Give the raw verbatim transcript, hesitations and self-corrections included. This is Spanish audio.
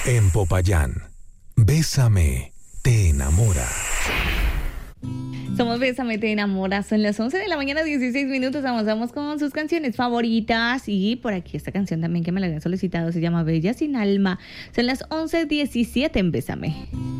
En Popayán, Bésame, te enamora. Somos Bésame, te enamora. Son las once de la mañana, dieciséis minutos. Avanzamos con sus canciones favoritas. Y por aquí esta canción también que me la habían solicitado se llama Bella sin alma. Son las once diecisiete en Bésame.